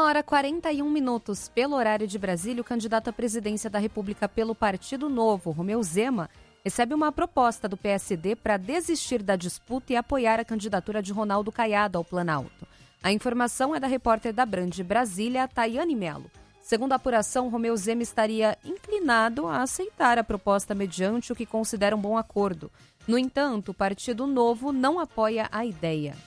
1h41, pelo horário de Brasília, o candidato à presidência da República pelo Partido Novo, Romeu Zema, recebe uma proposta do PSD para desistir da disputa e apoiar a candidatura de Ronaldo Caiado ao Planalto. A informação é da repórter da Band de Brasília, Tayane Melo. Segundo a apuração, Romeu Zema estaria inclinado a aceitar a proposta mediante o que considera um bom acordo. No entanto, o Partido Novo não apoia a ideia.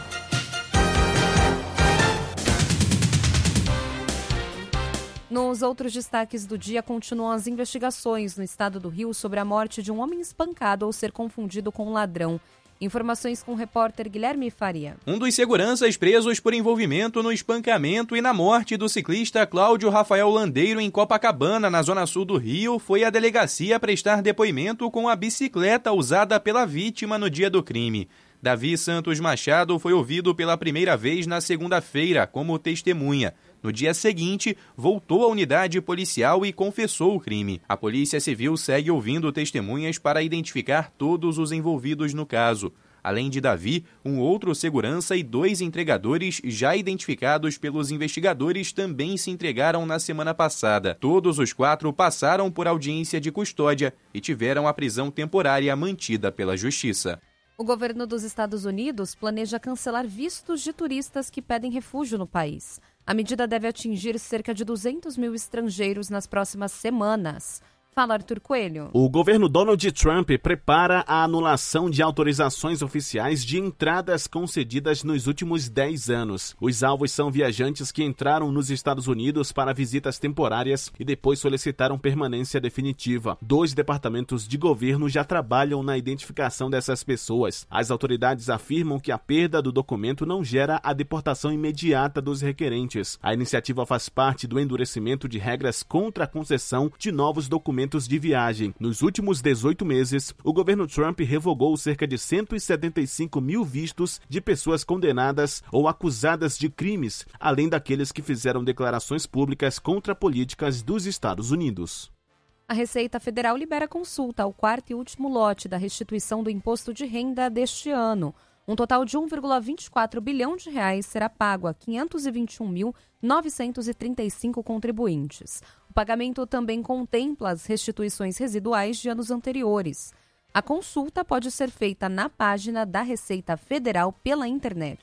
Nos outros destaques do dia, continuam as investigações no estado do Rio sobre a morte de um homem espancado ao ser confundido com um ladrão. Informações com o repórter Guilherme Faria. Um dos seguranças presos por envolvimento no espancamento e na morte do ciclista Cláudio Rafael Landeiro em Copacabana, na zona sul do Rio, foi à delegacia prestar depoimento com a bicicleta usada pela vítima no dia do crime. Davi Santos Machado foi ouvido pela primeira vez na segunda-feira como testemunha. No dia seguinte, voltou à unidade policial e confessou o crime. A Polícia Civil segue ouvindo testemunhas para identificar todos os envolvidos no caso. Além de Davi, um outro segurança e 2 entregadores já identificados pelos investigadores também se entregaram na semana passada. Todos os 4 passaram por audiência de custódia e tiveram a prisão temporária mantida pela Justiça. O governo dos Estados Unidos planeja cancelar vistos de turistas que pedem refúgio no país. A medida deve atingir cerca de 200 mil estrangeiros nas próximas semanas. Fala, Arthur Coelho. O governo Donald Trump prepara a anulação de autorizações oficiais de entradas concedidas nos últimos 10 anos. Os alvos são viajantes que entraram nos Estados Unidos para visitas temporárias e depois solicitaram permanência definitiva. 2 departamentos de governo já trabalham na identificação dessas pessoas. As autoridades afirmam que a perda do documento não gera a deportação imediata dos requerentes. A iniciativa faz parte do endurecimento de regras contra a concessão de novos documentos de viagem. Nos últimos 18 meses, o governo Trump revogou cerca de 175 mil vistos de pessoas condenadas ou acusadas de crimes, além daqueles que fizeram declarações públicas contra políticas dos Estados Unidos. A Receita Federal libera consulta ao 4º e último lote da restituição do imposto de renda deste ano. Um total de 1,24 bilhão de reais será pago a 521.935 contribuintes. O pagamento também contempla as restituições residuais de anos anteriores. A consulta pode ser feita na página da Receita Federal pela internet.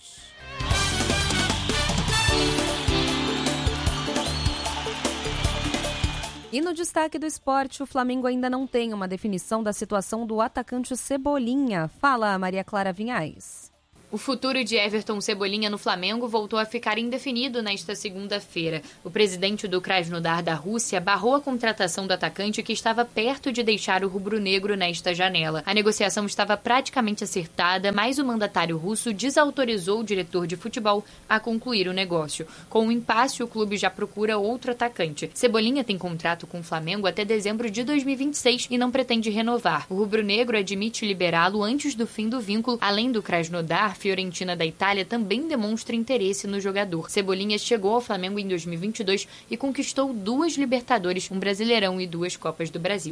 E no destaque do esporte, o Flamengo ainda não tem uma definição da situação do atacante Cebolinha. Fala, Maria Clara Vinhais. O futuro de Everton Cebolinha no Flamengo voltou a ficar indefinido nesta segunda-feira. O presidente do Krasnodar da Rússia barrou a contratação do atacante que estava perto de deixar o rubro-negro nesta janela. A negociação estava praticamente acertada, mas o mandatário russo desautorizou o diretor de futebol a concluir o negócio. Com o impasse, o clube já procura outro atacante. Cebolinha tem contrato com o Flamengo até dezembro de 2026 e não pretende renovar. O rubro-negro admite liberá-lo antes do fim do vínculo. Além do Krasnodar, Fiorentina da Itália também demonstra interesse no jogador. Cebolinha chegou ao Flamengo em 2022 e conquistou 2 Libertadores, um Brasileirão e 2 Copas do Brasil.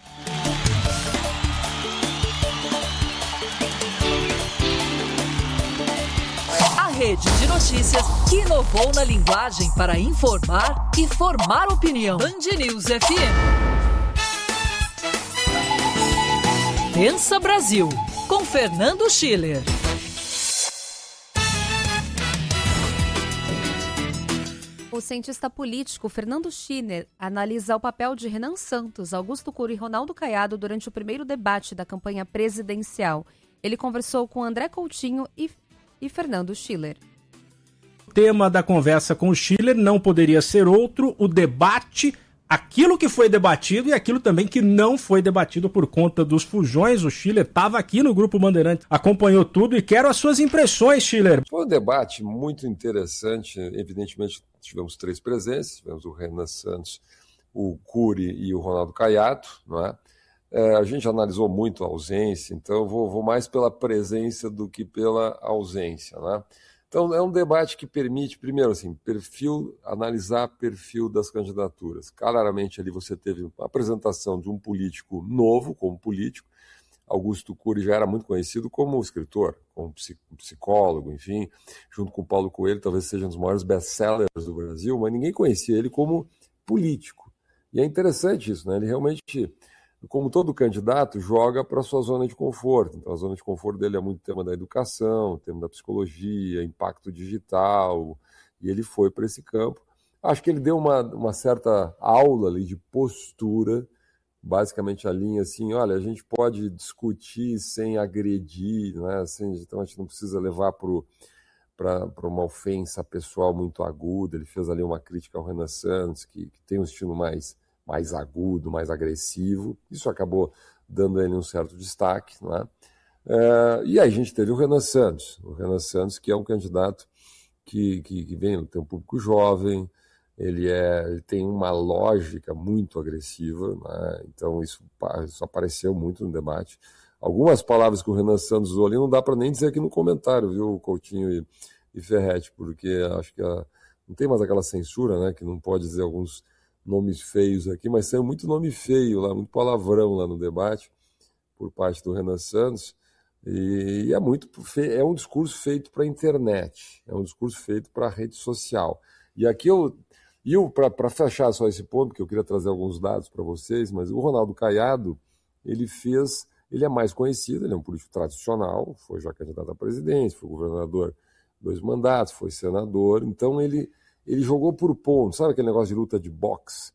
A rede de notícias que inovou na linguagem para informar e formar opinião. Band News FM. Pensa Brasil, com Fernando Schiller. O cientista político Fernando Schiller analisa o papel de Renan Santos, Augusto Cury e Ronaldo Caiado durante o primeiro debate da campanha presidencial. Ele conversou com André Coutinho e Fernando Schiller. O tema da conversa com o Schiller não poderia ser outro, o debate, aquilo que foi debatido e aquilo também que não foi debatido por conta dos fujões. O Schiller estava aqui no Grupo Bandeirantes, acompanhou tudo e quero as suas impressões, Schiller. Foi um debate muito interessante, evidentemente tivemos 3 presenças, tivemos o Renan Santos, o Cury e o Ronaldo Caiado, não é? A gente analisou muito a ausência, então eu vou mais pela presença do que pela ausência, né? Então é um debate que permite, primeiro assim, analisar perfil das candidaturas. Claramente ali você teve a apresentação de um político novo como político, Augusto Cury já era muito conhecido como escritor, como psicólogo, enfim, junto com Paulo Coelho, talvez seja um dos maiores best-sellers do Brasil, mas ninguém conhecia ele como político. E é interessante isso, né? Ele realmente, como todo candidato, joga para a sua zona de conforto. Então, a zona de conforto dele é muito tema da educação, tema da psicologia, impacto digital, e ele foi para esse campo. Acho que ele deu uma certa aula ali de postura, basicamente a linha assim, olha, a gente pode discutir sem agredir, né? Então a gente não precisa levar para uma ofensa pessoal muito aguda. Ele fez ali uma crítica ao Renan Santos, que tem um estilo mais agudo, mais agressivo. Isso acabou dando a ele um certo destaque, né? E aí a gente teve o Renan Santos, que é um candidato que vem, tem um público jovem, ele tem uma lógica muito agressiva, né? Então isso apareceu muito no debate. Algumas palavras que o Renan Santos usou ali não dá para nem dizer aqui no comentário, viu, Coutinho e Ferretti, porque acho que não tem mais aquela censura, né, que não pode dizer alguns nomes feios aqui, mas saiu muito nome feio lá, muito palavrão lá no debate por parte do Renan Santos. E é um discurso feito para a internet, é um discurso feito para a rede social. E aqui para fechar só esse ponto, que eu queria trazer alguns dados para vocês, mas o Ronaldo Caiado, ele é mais conhecido, ele é um político tradicional, foi já candidato à presidência, foi governador 2 mandatos, foi senador, então ele jogou por pontos, sabe aquele negócio de luta de boxe?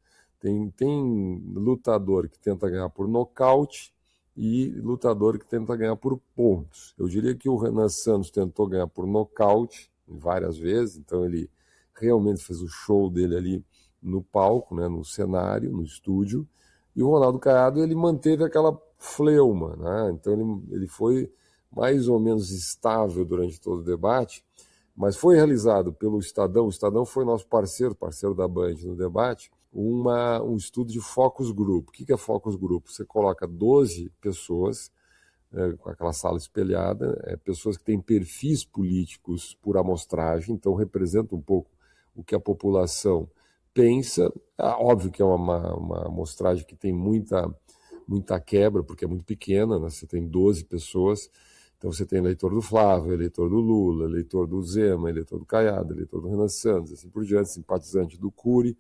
Tem lutador que tenta ganhar por nocaute e lutador que tenta ganhar por pontos. Eu diria que o Renan Santos tentou ganhar por nocaute várias vezes, então ele realmente fez o show dele ali no palco, né, no cenário, no estúdio, e o Ronaldo Caiado ele manteve aquela fleuma, né? Então ele foi mais ou menos estável durante todo o debate, mas foi realizado pelo Estadão. O Estadão foi nosso parceiro da Band no debate, um estudo de focus group. O que é focus group? Você coloca 12 pessoas, com aquela sala espelhada, pessoas que têm perfis políticos por amostragem, então representa um pouco o que a população pensa. Óbvio que é uma amostragem que tem muita quebra, porque é muito pequena, né? Você tem 12 pessoas, então você tem eleitor do Flávio, eleitor do Lula, eleitor do Zema, eleitor do Caiado, eleitor do Renan Santos, assim por diante, simpatizante do Cury,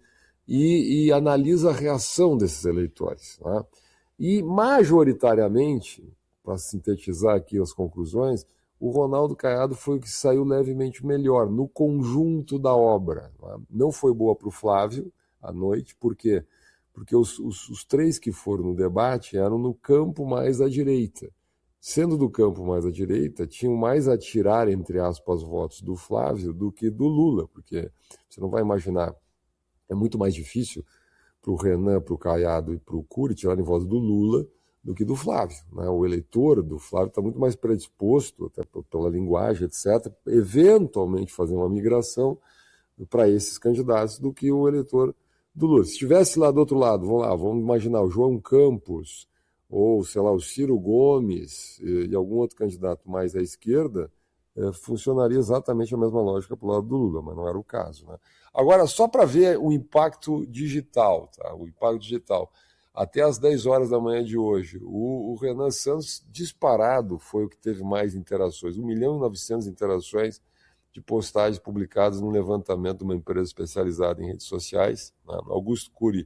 e analisa a reação desses eleitores, né? E majoritariamente, para sintetizar aqui as conclusões, o Ronaldo Caiado foi o que saiu levemente melhor no conjunto da obra. Não foi boa para o Flávio à noite, por quê? Porque os 3 que foram no debate eram no campo mais à direita. Sendo do campo mais à direita, tinham mais a tirar, entre aspas, votos do Flávio do que do Lula, porque você não vai imaginar, é muito mais difícil para o Renan, para o Caiado e para o Cury tirarem votos do Lula do que do Flávio, né? O eleitor do Flávio está muito mais predisposto, até pela linguagem, etc., eventualmente fazer uma migração para esses candidatos do que o eleitor do Lula. Se estivesse lá do outro lado, vamos imaginar o João Campos, ou, sei lá, o Ciro Gomes e algum outro candidato mais à esquerda, funcionaria exatamente a mesma lógica para o lado do Lula, mas não era o caso, né? Agora, só para ver o impacto digital, tá? O impacto digital. Até às 10 horas da manhã de hoje, o Renan Santos, disparado, foi o que teve mais interações. 1.900.000 interações de postagens publicadas num levantamento de uma empresa especializada em redes sociais, né? Augusto Cury,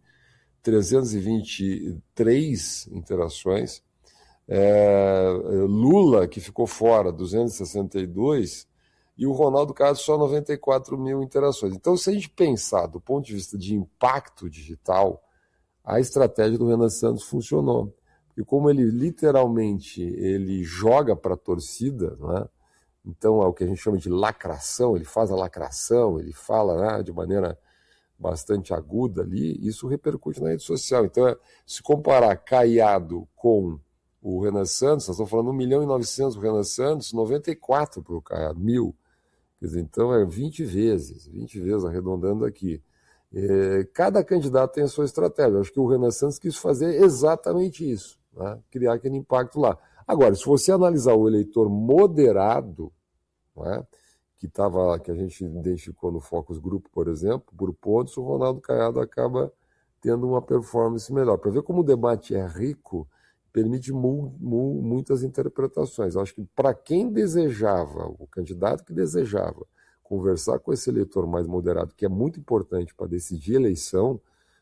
323 interações. Lula, que ficou fora, 262, e o Ronaldo Caiado só 94.000 interações. Então, se a gente pensar do ponto de vista de impacto digital, a estratégia do Renan Santos funcionou. E como ele literalmente joga para a torcida, né? Então é o que a gente chama de lacração, ele faz a lacração, ele fala, né, de maneira bastante aguda ali, isso repercute na rede social. Então, se comparar Caiado com o Renan Santos, nós estamos falando 1.900.000 o Renan Santos, 94 para o Caiado, 1.000. Quer dizer, então 20 vezes arredondando aqui. Cada candidato tem a sua estratégia. Eu acho que o Renan Santos quis fazer exatamente isso, né? Criar aquele impacto lá. Agora, se você analisar o eleitor moderado, né, que a gente identificou no Focus Group, por exemplo, por pontos, o Ronaldo Caiado acaba tendo uma performance melhor. Para ver como o debate é rico, permite muitas interpretações. Eu acho que para quem desejava, o candidato que desejava conversar com esse eleitor mais moderado, que é muito importante para decidir a eleição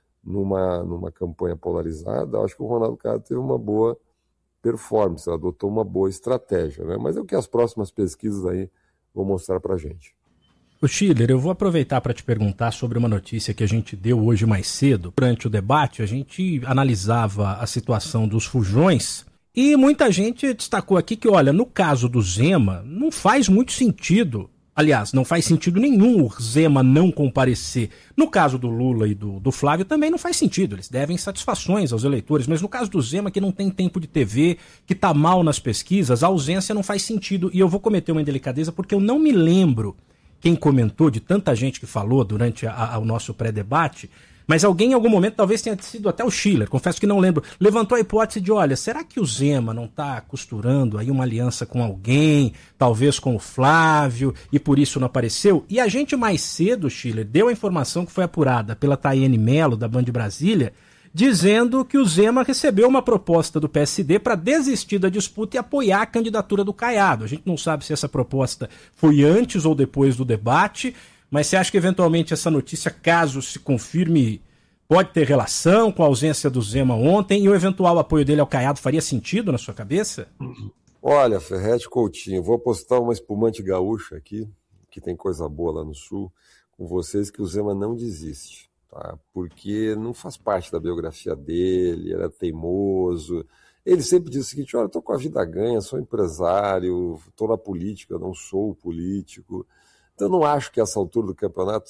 numa campanha polarizada, eu acho que o Ronaldo Caiado teve uma boa performance, adotou uma boa estratégia, né? Mas é o que as próximas pesquisas aí vão mostrar para a gente. O Schiller, eu vou aproveitar para te perguntar sobre uma notícia que a gente deu hoje mais cedo. Durante o debate, a gente analisava a situação dos fujões e muita gente destacou aqui que, olha, no caso do Zema, não faz muito sentido. Aliás, não faz sentido nenhum o Zema não comparecer. No caso do Lula e do Flávio também não faz sentido. Eles devem satisfações aos eleitores. Mas no caso do Zema, que não tem tempo de TV, que está mal nas pesquisas, a ausência não faz sentido. E eu vou cometer uma indelicadeza porque eu não me lembro quem comentou, de tanta gente que falou durante o nosso pré-debate, mas alguém em algum momento, talvez tenha sido até o Schiller, confesso que não lembro, levantou a hipótese de, olha, será que o Zema não está costurando aí uma aliança com alguém, talvez com o Flávio, e por isso não apareceu? E a gente mais cedo, Schiller, deu a informação que foi apurada pela Tayane Mello, da Band Brasília, dizendo que o Zema recebeu uma proposta do PSD para desistir da disputa e apoiar a candidatura do Caiado. A gente não sabe se essa proposta foi antes ou depois do debate, mas você acha que eventualmente essa notícia, caso se confirme, pode ter relação com a ausência do Zema ontem e o eventual apoio dele ao Caiado faria sentido na sua cabeça? Olha, Ferretti Coutinho, vou apostar uma espumante gaúcha aqui, que tem coisa boa lá no Sul, com vocês, que o Zema não desiste. Tá? Porque não faz parte da biografia dele, era teimoso. Ele sempre disse o seguinte, olha, estou com a vida ganha, sou empresário, estou na política, não sou político. Então não acho que essa altura do campeonato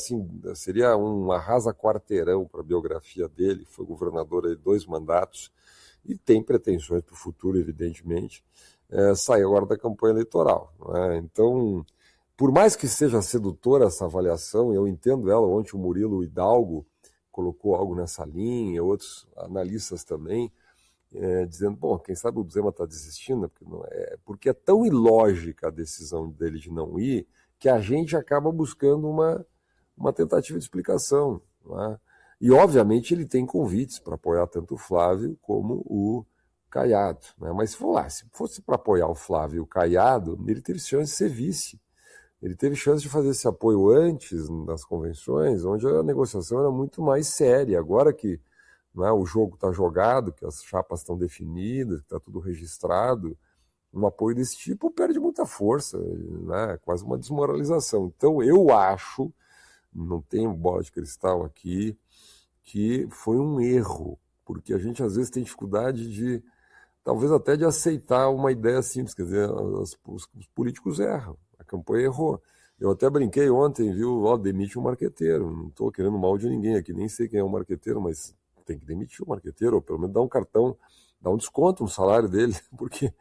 seria um arrasa-quarteirão para a biografia dele. Foi governador aí 2 mandatos e tem pretensões para o futuro, evidentemente. Sai agora da campanha eleitoral. Né? Então, por mais que seja sedutora essa avaliação, eu entendo ela, ontem o Murilo Hidalgo colocou algo nessa linha, outros analistas também, dizendo, bom, quem sabe o Zema está desistindo, porque é tão ilógica a decisão dele de não ir, que a gente acaba buscando uma tentativa de explicação. Né? E, obviamente, ele tem convites para apoiar tanto o Flávio como o Caiado. Né? Mas se fosse para apoiar o Flávio e o Caiado, ele teve chance de ser vice. Ele teve chance de fazer esse apoio antes das convenções, onde a negociação era muito mais séria. Agora que, né, o jogo está jogado, que as chapas estão definidas, que está tudo registrado, um apoio desse tipo perde muita força, né, quase uma desmoralização. Então eu acho, não tenho bola de cristal aqui, que foi um erro, porque a gente às vezes tem dificuldade talvez até de aceitar uma ideia simples, quer dizer, os políticos erram. A campanha errou. Eu até brinquei ontem, viu? Demite um marqueteiro. Não estou querendo mal de ninguém aqui, nem sei quem é o marqueteiro, mas tem que demitir o marqueteiro, ou pelo menos dar um cartão, dar um desconto no salário dele, porque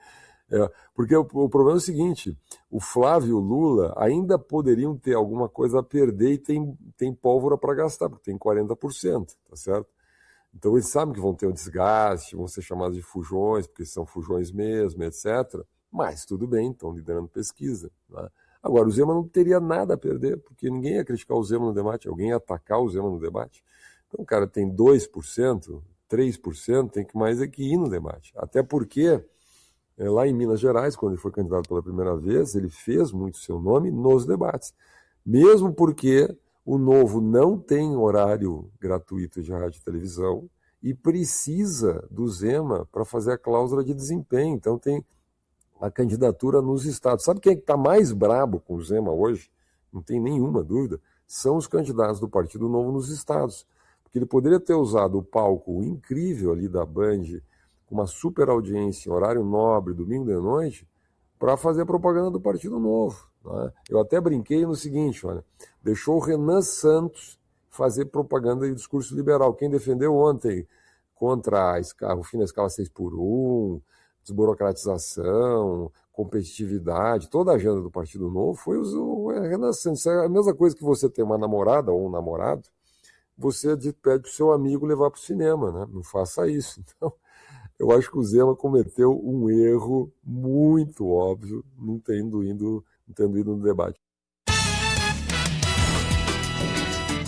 o problema é o seguinte, o Flávio e o Lula ainda poderiam ter alguma coisa a perder e tem pólvora para gastar, porque tem 40%, tá certo? Então eles sabem que vão ter um desgaste, vão ser chamados de fujões, porque são fujões mesmo, etc., mas tudo bem, estão liderando pesquisa. Né? Agora, o Zema não teria nada a perder, porque ninguém ia criticar o Zema no debate, alguém ia atacar o Zema no debate. Então o cara tem 2%, 3%, tem que mais é que ir no debate. Até porque, lá em Minas Gerais, quando ele foi candidato pela primeira vez, ele fez muito seu nome nos debates. Mesmo porque o Novo não tem horário gratuito de rádio e televisão e precisa do Zema para fazer a cláusula de desempenho. Então tem a candidatura nos estados. Sabe quem é que está mais brabo com o Zema hoje? Não tem nenhuma dúvida. São os candidatos do Partido Novo nos estados. Porque ele poderia ter usado o palco incrível ali da Band, com uma super audiência em horário nobre, domingo de noite, para fazer a propaganda do Partido Novo. Né? Eu até brinquei no seguinte, olha, deixou o Renan Santos fazer propaganda e discurso liberal. Quem defendeu ontem contra o fim da escala 6x1, desburocratização, competitividade, toda a agenda do Partido Novo foi o Renan Santos. É a mesma coisa que você ter uma namorada ou um namorado, você pede para o seu amigo levar para o cinema, né? Não faça isso. Então, eu acho que o Zema cometeu um erro muito óbvio, não tendo ido no debate.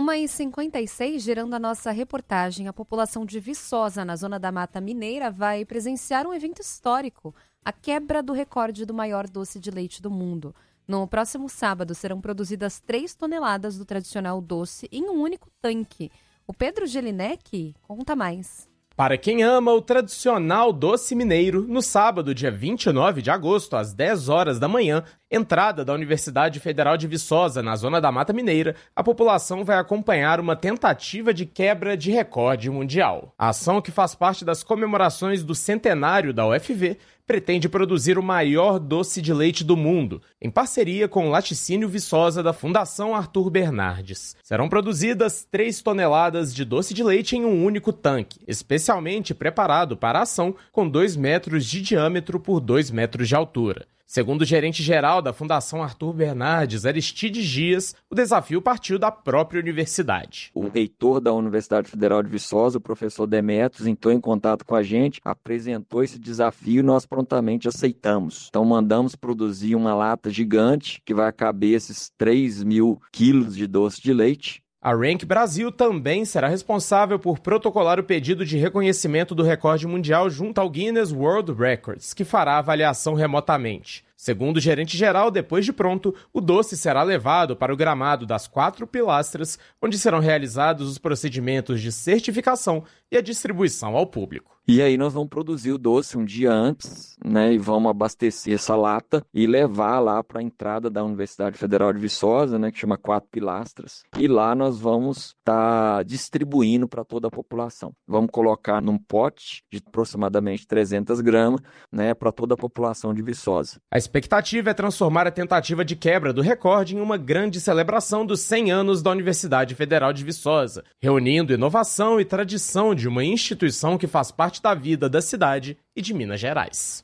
1h56, girando a nossa reportagem, a população de Viçosa, na zona da Mata Mineira, vai presenciar um evento histórico, a quebra do recorde do maior doce de leite do mundo. No próximo sábado serão produzidas 3 toneladas do tradicional doce em um único tanque. O Pedro Gelinek conta mais. Para quem ama o tradicional doce mineiro, no sábado, dia 29 de agosto, às 10 horas da manhã, entrada da Universidade Federal de Viçosa, na zona da Mata Mineira, a população vai acompanhar uma tentativa de quebra de recorde mundial. A ação, que faz parte das comemorações do centenário da UFV, pretende produzir o maior doce de leite do mundo, em parceria com o Laticínio Viçosa da Fundação Arthur Bernardes. Serão produzidas 3 toneladas de doce de leite em um único tanque, especialmente preparado para a ação, com 2 metros de diâmetro por 2 metros de altura. Segundo o gerente-geral da Fundação Arthur Bernardes, Aristides Dias, o desafio partiu da própria universidade. O reitor da Universidade Federal de Viçosa, o professor Demetrios, entrou em contato com a gente, apresentou esse desafio e nós prontamente aceitamos. Então mandamos produzir uma lata gigante que vai caber esses 3.000 quilos de doce de leite. A Rank Brasil também será responsável por protocolar o pedido de reconhecimento do recorde mundial junto ao Guinness World Records, que fará a avaliação remotamente. Segundo o gerente-geral, depois de pronto, o doce será levado para o gramado das 4 pilastras, onde serão realizados os procedimentos de certificação e a distribuição ao público. E aí nós vamos produzir o doce um dia antes, né, e vamos abastecer essa lata e levar lá para a entrada da Universidade Federal de Viçosa, né, que chama 4 pilastras. E lá nós vamos estar distribuindo para toda a população. Vamos colocar num pote de aproximadamente 300 gramas, né, para toda a população de Viçosa. A expectativa é transformar a tentativa de quebra do recorde em uma grande celebração dos 100 anos da Universidade Federal de Viçosa, reunindo inovação e tradição de uma instituição que faz parte da vida da cidade e de Minas Gerais.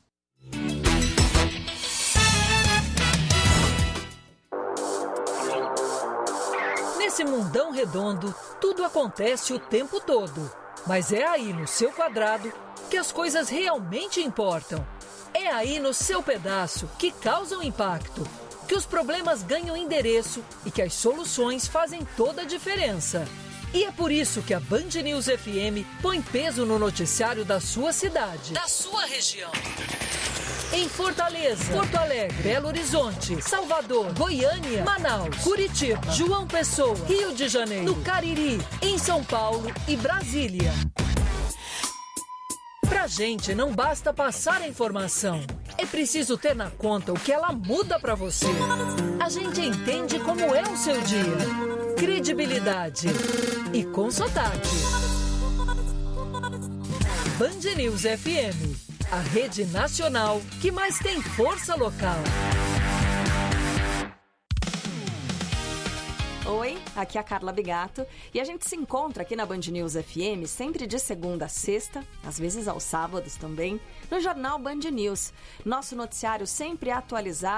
Nesse mundão redondo, tudo acontece o tempo todo. Mas é aí no seu quadrado que as coisas realmente importam. É aí no seu pedaço que causam impacto, que os problemas ganham endereço e que as soluções fazem toda a diferença. E é por isso que a Band News FM põe peso no noticiário da sua cidade, da sua região. Em Fortaleza, Porto Alegre, Belo Horizonte, Salvador, Goiânia, Manaus, Curitiba, João Pessoa, Rio de Janeiro, no Cariri, em São Paulo e Brasília. Pra gente não basta passar a informação, é preciso ter na conta o que ela muda pra você. A gente entende como é o seu dia. Credibilidade e com sotaque. Band News FM, a rede nacional que mais tem força local. Oi, aqui é a Carla Bigato e a gente se encontra aqui na Band News FM sempre de segunda a sexta, às vezes aos sábados também, no jornal Band News. Nosso noticiário sempre atualizado